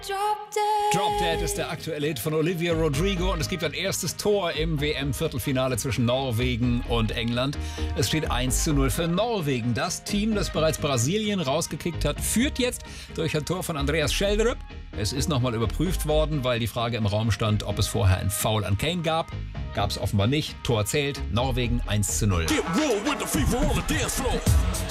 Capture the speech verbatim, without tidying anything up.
Drop Dead ist der aktuelle Hit von Olivia Rodrigo und es gibt ein erstes Tor im W M-Viertelfinale zwischen Norwegen und England. Es steht eins zu null für Norwegen. Das Team, das bereits Brasilien rausgekickt hat, führt jetzt durch ein Tor von Andreas Schjelderup. Es ist nochmal überprüft worden, weil die Frage im Raum stand, ob es vorher ein Foul an Kane gab. Gab es offenbar nicht. Tor zählt. Norwegen eins zu null. Get raw with the fever on the dance floor.